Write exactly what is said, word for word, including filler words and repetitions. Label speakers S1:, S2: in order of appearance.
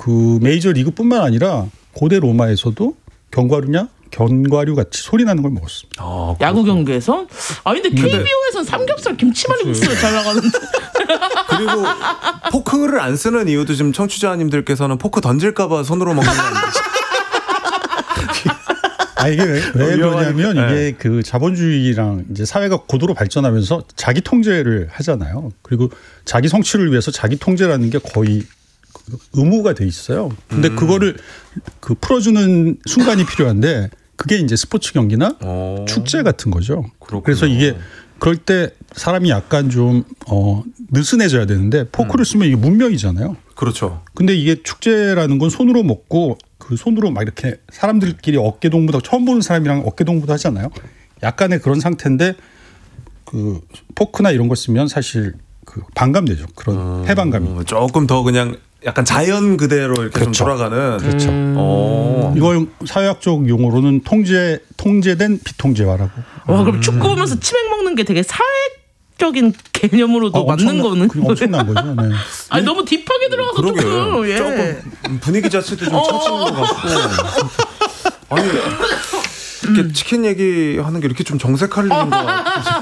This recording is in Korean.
S1: 그 메이저 리그뿐만 아니라 고대 로마에서도 견과류냐 견과류 같이 소리 나는 걸 먹었습니다.
S2: 아, 야구 경기에서? 아 근데 케이비오에서는 삼겹살 김치말이 국수가 잘 나가는데.
S3: 그리고 포크를 안 쓰는 이유도 지금 청취자님들께서는 포크 던질까봐 손으로 먹는 거 아니지?
S1: 아 이게 왜, 왜 그러냐면 네. 이게 그 자본주의랑 이제 사회가 고도로 발전하면서 자기 통제를 하잖아요. 그리고 자기 성취를 위해서 자기 통제라는 게 거의 의무가 돼 있어요. 근데 음. 그거를 그 풀어주는 순간이 필요한데 그게 이제 스포츠 경기나 오. 축제 같은 거죠. 그렇구나. 그래서 이게 그럴 때 사람이 약간 좀 어, 느슨해져야 되는데 포크를 쓰면 이게 문명이잖아요.
S3: 그렇죠.
S1: 근데 이게 축제라는 건 손으로 먹고 그 손으로 막 이렇게 사람들끼리 어깨 동무도 처음 보는 사람이랑 어깨 동무도 하잖아요. 약간의 그런 상태인데 그 포크나 이런 거 쓰면 사실 그 반감되죠. 그런 음, 해방감이.
S3: 조금 더 그냥 약간 자연 그대로 이렇게
S1: 그렇죠.
S3: 좀 돌아가는.
S1: 그렇죠.
S3: 음.
S1: 이걸 사회학적 용어로는 통제 통제된 비통제화라고.
S2: 와 그럼 축구 보면서 치맥 먹는 게 되게 사회적인 개념으로도
S1: 아,
S2: 맞는 거는.
S1: 엄청난 거죠. 네.
S2: 아니 너무 딥하게 들어가서
S3: 그러게.
S2: 조금, 예.
S3: 조금 분위기 자체도 좀 처치는 것 같고. 아니 이렇게 음. 치킨 얘기하는 게 이렇게 좀 정색할 일인가.